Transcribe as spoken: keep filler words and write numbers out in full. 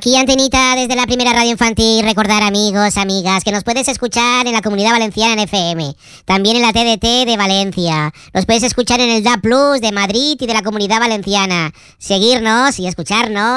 Aquí Antenita desde la primera radio infantil. Recordar, amigos, amigas, que nos puedes escuchar en la Comunidad Valenciana en F M, también en la T D T de Valencia. Nos puedes escuchar en el D A B Plus de Madrid y de la Comunidad Valenciana. Seguirnos y escucharnos